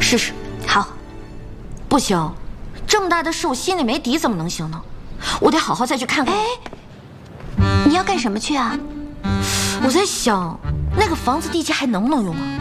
试试。 好， 不行，这么大的事我心里没底，怎么能行呢？我得好好再去看看。 哎，你要干什么去啊？ 我在想，那个房子地基还能不能用啊？